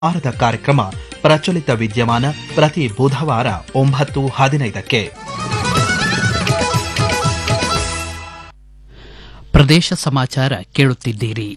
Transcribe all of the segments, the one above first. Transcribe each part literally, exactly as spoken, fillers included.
ವಾರದ ಕಾರ್ಯಕ್ರಮ ಪ್ರಚಲಿತ ವಿದ್ಯಮಾನ ಪ್ರತಿ ಬುಧವಾರ ಒಂಬತ್ತು ಹದಿನೈದಕ್ಕೆ. ಪ್ರದೇಶ ಸಮಾಚಾರ ಕೇಳುತ್ತಿದ್ದೀರಿ.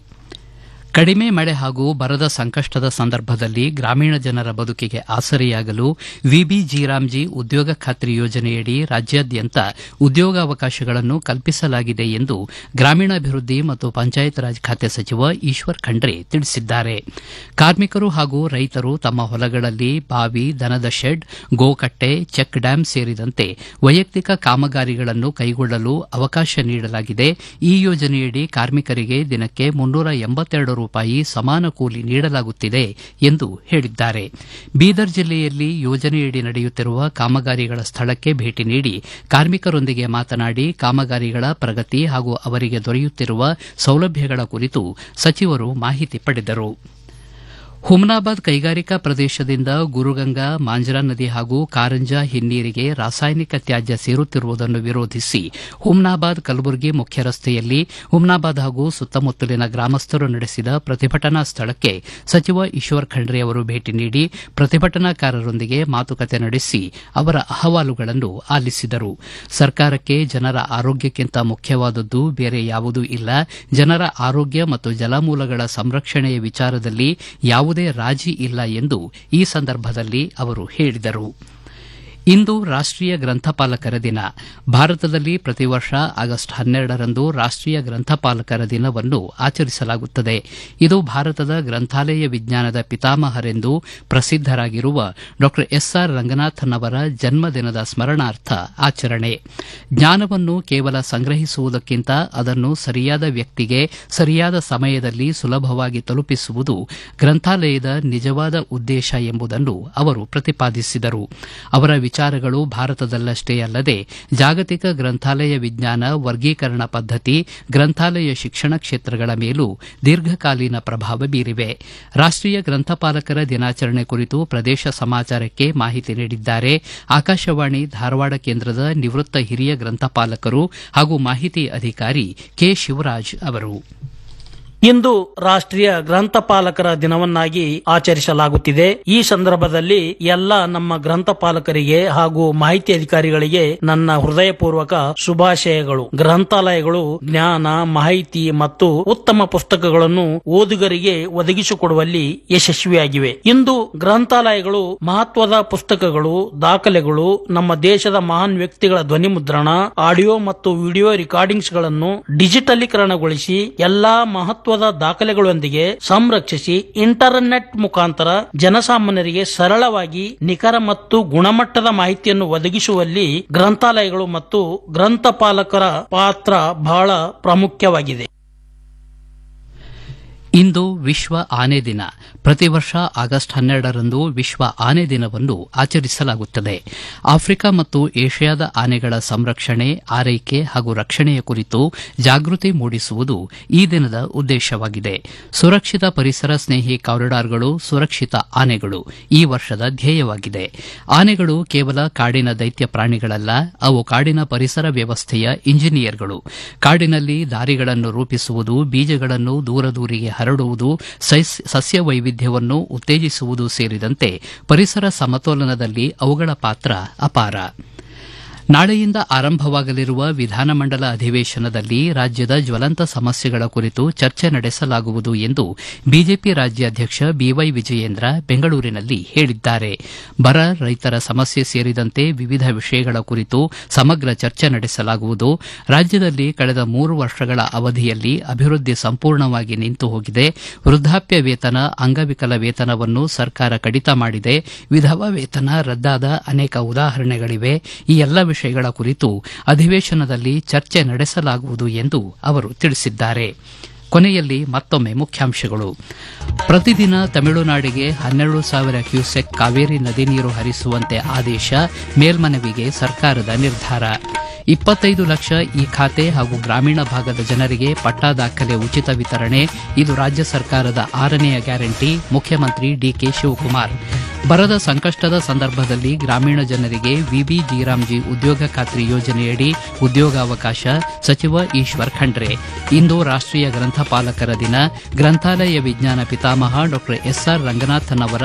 ಕಡಿಮೆ ಮಳೆ ಹಾಗೂ ಬರದ ಸಂಕಷ್ಟದ ಸಂದರ್ಭದಲ್ಲಿ ಗ್ರಾಮೀಣ ಜನರ ಬದುಕಿಗೆ ಆಸರೆಯಾಗಲು ವಿಬಿ ಜೀರಾಮ್ಜಿ ಉದ್ಯೋಗ ಖಾತ್ರಿ ಯೋಜನೆಯಡಿ ರಾಜ್ಯಾದ್ಯಂತ ಉದ್ಯೋಗಾವಕಾಶಗಳನ್ನು ಕಲ್ಪಿಸಲಾಗಿದೆ ಎಂದು ಗ್ರಾಮೀಣಾಭಿವೃದ್ಧಿ ಮತ್ತು ಪಂಚಾಯತ್ ರಾಜ್ ಖಾತೆ ಸಚಿವ ಈಶ್ವರ್ ಖಂಡ್ರೆ ತಿಳಿಸಿದ್ದಾರೆ. ಕಾರ್ಮಿಕರು ಹಾಗೂ ರೈತರು ತಮ್ಮ ಹೊಲಗಳಲ್ಲಿ ಬಾವಿ, ದನದ ಶೆಡ್, ಗೋಕಟ್ಟೆ, ಚೆಕ್ ಡ್ಯಾಂ ಸೇರಿದಂತೆ ವೈಯಕ್ತಿಕ ಕಾಮಗಾರಿಗಳನ್ನು ಕೈಗೊಳ್ಳಲು ಅವಕಾಶ ನೀಡಲಾಗಿದೆ. ಈ ಯೋಜನೆಯಡಿ ಕಾರ್ಮಿಕರಿಗೆ ದಿನಕ್ಕೆ ಮುನ್ನೂರ ಎಂಬತ್ತೆರಡು ರೂಪಾಯಿ ಸಮಾನ ಕೂಲಿ ನೀಡಲಾಗುತ್ತಿದೆ ಎಂದು ಹೇಳಿದ್ದಾರೆ. ಬೀದರ್ ಜಿಲ್ಲೆಯಲ್ಲಿ ಯೋಜನೆಯಡಿ ನಡೆಯುತ್ತಿರುವ ಕಾಮಗಾರಿಗಳ ಸ್ಥಳಕ್ಕೆ ಭೇಟಿ ನೀಡಿ ಕಾರ್ಮಿಕರೊಂದಿಗೆ ಮಾತನಾಡಿ ಕಾಮಗಾರಿಗಳ ಪ್ರಗತಿ ಹಾಗೂ ಅವರಿಗೆ ದೊರೆಯುತ್ತಿರುವ ಸೌಲಭ್ಯಗಳ ಕುರಿತು ಸಚಿವರು ಮಾಹಿತಿ ಪಡೆದರು. ಹುಮನಾಬಾದ್ ಕೈಗಾರಿಕಾ ಪ್ರದೇಶದಿಂದ ಗುರುಗಂಗಾ, ಮಾಂಜ್ರಾ ನದಿ ಹಾಗೂ ಕಾರಂಜಾ ಹಿನ್ನೀರಿಗೆ ರಾಸಾಯನಿಕ ತ್ಯಾಜ್ಯ ಸೇರುತ್ತಿರುವುದನ್ನು ವಿರೋಧಿಸಿ ಹುಮನಾಬಾದ್ ಕಲಬುರಗಿ ಮುಖ್ಯ ರಸ್ತೆಯಲ್ಲಿ ಹುಮನಾಬಾದ್ ಹಾಗೂ ಸುತ್ತಮುತ್ತಲಿನ ಗ್ರಾಮಸ್ಥರು ನಡೆಸಿದ ಪ್ರತಿಭಟನಾ ಸ್ಥಳಕ್ಕೆ ಸಚಿವ ಈಶ್ವರ್ ಖಂಡ್ರೆ ಅವರು ಭೇಟಿ ನೀಡಿ ಪ್ರತಿಭಟನಾಕಾರರೊಂದಿಗೆ ಮಾತುಕತೆ ನಡೆಸಿ ಅವರ ಅಹವಾಲುಗಳನ್ನು ಆಲಿಸಿದರು. ಸರ್ಕಾರಕ್ಕೆ ಜನರ ಆರೋಗ್ಯಕ್ಕಿಂತ ಮುಖ್ಯವಾದದ್ದು ಬೇರೆ ಯಾವುದೂ ಇಲ್ಲ. ಜನರ ಆರೋಗ್ಯ ಮತ್ತು ಜಲಮೂಲಗಳ ಸಂರಕ್ಷಣೆಯ ವಿಚಾರದಲ್ಲಿ ಯಾವುದೇ ರಾಜಿ ಇಲ್ಲ ಎಂದು ಈ ಸಂದರ್ಭದಲ್ಲಿ ಅವರು ಹೇಳಿದರು. ಇಂದು ರಾಷ್ಟೀಯ ಗ್ರಂಥಪಾಲಕರ ದಿನ. ಭಾರತದಲ್ಲಿ ಪ್ರತಿ ವರ್ಷ ಆಗಸ್ಟ್ ಹನ್ನೆರಡರಂದು ರಾಷ್ಟೀಯ ಗ್ರಂಥಪಾಲಕರ ದಿನವನ್ನು ಆಚರಿಸಲಾಗುತ್ತದೆ. ಇದು ಭಾರತದ ಗ್ರಂಥಾಲಯ ವಿಜ್ಞಾನದ ಪಿತಾಮಹರೆಂದು ಪ್ರಸಿದ್ದರಾಗಿರುವ ಡಾ ಎಸ್ ಆರ್ ರಂಗನಾಥನ್ ಅವರ ಜನ್ಮದಿನದ ಸ್ಮರಣಾರ್ಥ ಆಚರಣೆ. ಜ್ಞಾನವನ್ನು ಕೇವಲ ಸಂಗ್ರಹಿಸುವುದಕ್ಕಿಂತ ಅದನ್ನು ಸರಿಯಾದ ವ್ಯಕ್ತಿಗೆ ಸರಿಯಾದ ಸಮಯದಲ್ಲಿ ಸುಲಭವಾಗಿ ತಲುಪಿಸುವುದು ಗ್ರಂಥಾಲಯದ ನಿಜವಾದ ಉದ್ದೇಶ ಎಂಬುದನ್ನು ಅವರು ಪ್ರತಿಪಾದಿಸಿದರು. ಅವರ ವಿಚಾರಗಳು ಭಾರತದಲ್ಲಷ್ಟೇ ಅಲ್ಲದೆ ಜಾಗತಿಕ ಗ್ರಂಥಾಲಯ ವಿಜ್ಞಾನ, ವರ್ಗೀಕರಣ ಪದ್ಧತಿ, ಗ್ರಂಥಾಲಯ ಶಿಕ್ಷಣ ಕ್ಷೇತ್ರಗಳ ಮೇಲೂ ದೀರ್ಘಕಾಲೀನ ಪ್ರಭಾವ ಬೀರಿವೆ. ರಾಷ್ಟೀಯ ಗ್ರಂಥಪಾಲಕರ ದಿನಾಚರಣೆ ಕುರಿತು ಪ್ರದೇಶ ಸಮಾಚಾರಕ್ಕೆ ಮಾಹಿತಿ ನೀಡಿದ್ದಾರೆ ಆಕಾಶವಾಣಿ ಧಾರವಾಡ ಕೇಂದ್ರದ ನಿವೃತ್ತ ಹಿರಿಯ ಗ್ರಂಥಪಾಲಕರು ಹಾಗೂ ಮಾಹಿತಿ ಅಧಿಕಾರಿ ಕೆ ಶಿವರಾಜ್ ಅವರು. ಇಂದು ರಾಷ್ಟ್ರೀಯ ಗ್ರಂಥಪಾಲಕರ ದಿನವನ್ನಾಗಿ ಆಚರಿಸಲಾಗುತ್ತಿದೆ. ಈ ಸಂದರ್ಭದಲ್ಲಿ ಎಲ್ಲ ನಮ್ಮ ಗ್ರಂಥಪಾಲಕರಿಗೆ ಹಾಗೂ ಮಾಹಿತಿ ಅಧಿಕಾರಿಗಳಿಗೆ ನನ್ನ ಹೃದಯಪೂರ್ವಕ ಶುಭಾಶಯಗಳು. ಗ್ರಂಥಾಲಯಗಳು ಜ್ಞಾನ, ಮಾಹಿತಿ ಮತ್ತು ಉತ್ತಮ ಪುಸ್ತಕಗಳನ್ನು ಓದುಗರಿಗೆ ಒದಗಿಸಿಕೊಡುವಲ್ಲಿ ಯಶಸ್ವಿಯಾಗಿವೆ. ಇಂದು ಗ್ರಂಥಾಲಯಗಳು ಮಹತ್ವದ ಪುಸ್ತಕಗಳು, ದಾಖಲೆಗಳು, ನಮ್ಮ ದೇಶದ ಮಹಾನ್ ವ್ಯಕ್ತಿಗಳ ಧ್ವನಿ ಮುದ್ರಣ, ಆಡಿಯೋ ಮತ್ತು ವಿಡಿಯೋ ರೆಕಾರ್ಡಿಂಗ್ಸ್ ಗಳನ್ನು ಡಿಜಿಟಲೀಕರಣಗೊಳಿಸಿ ಎಲ್ಲಾ ಮಹತ್ವ ದಾಖಲೆಗಳೊಂದಿಗೆ ಸಂರಕ್ಷಿಸಿ ಇಂಟರ್ನೆಟ್ ಮುಖಾಂತರ ಜನಸಾಮಾನ್ಯರಿಗೆ ಸರಳವಾಗಿ ನಿಖರ ಮತ್ತು ಗುಣಮಟ್ಟದ ಮಾಹಿತಿಯನ್ನು ಒದಗಿಸುವಲ್ಲಿ ಗ್ರಂಥಾಲಯಗಳು ಮತ್ತು ಗ್ರಂಥಪಾಲಕರ ಪಾತ್ರ ಬಹಳ ಪ್ರಾಮುಖ್ಯವಾಗಿದೆ. ಇಂದು ವಿಶ್ವ ಆನೆ ದಿನ. ಪ್ರತಿ ವರ್ಷ ಆಗಸ್ಟ್ ಹನ್ನೆರಡರಂದು ವಿಶ್ವ ಆನೆ ದಿನವನ್ನು ಆಚರಿಸಲಾಗುತ್ತದೆ. ಆಫ್ರಿಕಾ ಮತ್ತು ಏಷ್ಯಾದ ಆನೆಗಳ ಸಂರಕ್ಷಣೆ, ಆರೈಕೆ ಹಾಗೂ ರಕ್ಷಣೆಯ ಕುರಿತು ಜಾಗೃತಿ ಮೂಡಿಸುವುದು ಈ ದಿನದ ಉದ್ದೇಶವಾಗಿದೆ. ಸುರಕ್ಷಿತ ಪರಿಸರ ಸ್ನೇಹಿ ಕಾರಿಡಾರ್ಗಳು, ಸುರಕ್ಷಿತ ಆನೆಗಳು ಈ ವರ್ಷದ ಧ್ಯೇಯವಾಗಿದೆ. ಆನೆಗಳು ಕೇವಲ ಕಾಡಿನ ದೈತ್ಯ ಪ್ರಾಣಿಗಳಲ್ಲ, ಅವು ಕಾಡಿನ ಪರಿಸರ ವ್ಯವಸ್ಥೆಯ ಇಂಜಿನಿಯರ್ಗಳು. ಕಾಡಿನಲ್ಲಿ ದಾರಿಗಳನ್ನು ರೂಪಿಸುವುದು, ಬೀಜಗಳನ್ನು ದೂರ ದೂರಿಗೆ ಹರಡುವುದು, ಸಸ್ಯ ವೈವಿಧ್ಯವನ್ನು ಉತ್ತೇಜಿಸುವುದು ಸೇರಿದಂತೆ ಪರಿಸರ ಸಮತೋಲನದಲ್ಲಿ ಅವುಗಳ ಪಾತ್ರ ಅಪಾರ. ನಾಳೆಯಿಂದ ಆರಂಭವಾಗಲಿರುವ ವಿಧಾನಮಂಡಲ ಅಧಿವೇಶನದಲ್ಲಿ ರಾಜ್ಯದ ಜ್ವಲಂತ ಸಮಸ್ಯೆಗಳ ಕುರಿತು ಚರ್ಚೆ ನಡೆಸಲಾಗುವುದು ಎಂದು ಬಿಜೆಪಿ ರಾಜ್ಯಾಧ್ಯಕ್ಷ ಬಿವೈ ವಿಜಯೇಂದ್ರ ಬೆಂಗಳೂರಿನಲ್ಲಿ ಹೇಳಿದ್ದಾರೆ. ಬರ, ರೈತರ ಸಮಸ್ಯೆ ಸೇರಿದಂತೆ ವಿವಿಧ ವಿಷಯಗಳ ಕುರಿತು ಸಮಗ್ರ ಚರ್ಚೆ ನಡೆಸಲಾಗುವುದು. ರಾಜ್ಯದಲ್ಲಿ ಕಳೆದ ಮೂರು ವರ್ಷಗಳ ಅವಧಿಯಲ್ಲಿ ಅಭಿವೃದ್ಧಿ ಸಂಪೂರ್ಣವಾಗಿ ನಿಂತು ಹೋಗಿದೆ. ವೃದ್ಧಾಪ್ಯ ವೇತನ, ಅಂಗವಿಕಲ ವೇತನವನ್ನು ಸರ್ಕಾರ ಕಡಿತ ಮಾಡಿದೆ. ವಿಧವಾ ವೇತನ ರದ್ದಾದ ಅನೇಕ ಉದಾಹರಣೆಗಳಿವೆ. ಈ ಎಲ್ಲ ವಿಷಯಗಳ ಕುರಿತು ಅಧಿವೇಶನದಲ್ಲಿ ಚರ್ಚೆ ನಡೆಸಲಾಗುವುದು ಎಂದು ಅವರು ತಿಳಿಸಿದ್ದಾರೆ. ಕೊನೆಯಲ್ಲಿ ಮತ್ತೊಮ್ಮೆ ಮುಖ್ಯಾಂಶಗಳು. ಪ್ರತಿದಿನ ತಮಿಳುನಾಡಿಗೆ ಹನ್ನೆರಡು ಸಾವಿರ ಕ್ಯೂಸೆಕ್ ಕಾವೇರಿ ನದಿ ನೀರು ಹರಿಸುವಂತೆ ಆದೇಶ, ಮೇಲ್ಮನವಿಗೆ ಸರ್ಕಾರದ ನಿರ್ಧಾರ. ಇಪ್ಪತ್ತೈದು ಲಕ್ಷ ಈ ಖಾತೆ ಹಾಗೂ ಗ್ರಾಮೀಣ ಭಾಗದ ಜನರಿಗೆ ಪಟ್ಟಾ ದಾಖಲೆ ಉಚಿತ ವಿತರಣೆ, ಇದು ರಾಜ್ಯ ಸರ್ಕಾರದ ಆರನೆಯ ಗ್ಯಾರಂಟಿ, ಮುಖ್ಯಮಂತ್ರಿ ಡಿಕೆ ಶಿವಕುಮಾರ್. ಬರದ ಸಂಕಷ್ಟದ ಸಂದರ್ಭದಲ್ಲಿ ಗ್ರಾಮೀಣ ಜನರಿಗೆ ವಿಬಿ ಜೀರಾಮ್ಜಿ ಉದ್ಯೋಗ ಖಾತ್ರಿ ಯೋಜನೆಯಡಿ ಉದ್ಯೋಗಾವಕಾಶ ಸಚಿವ ಈಶ್ವರ್ ಖಂಡ್ರೆ. ಇಂದು ರಾಷ್ಟೀಯ ಗ್ರಂಥಪಾಲಕರ ದಿನ. ಗ್ರಂಥಾಲಯ ವಿಜ್ಞಾನ ಪಿತಾಮಹ ಡಾ ಎಸ್ಆರ್ ರಂಗನಾಥನ್ ಅವರ